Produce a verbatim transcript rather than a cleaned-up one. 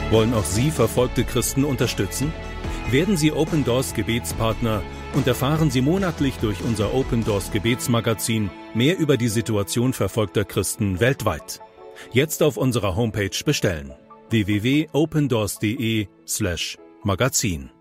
Wollen auch Sie verfolgte Christen unterstützen? Werden Sie Open Doors Gebetspartner und erfahren Sie monatlich durch unser Open Doors Gebetsmagazin mehr über die Situation verfolgter Christen weltweit. Jetzt auf unserer Homepage bestellen: w w w punkt opendoors punkt de slash magazin.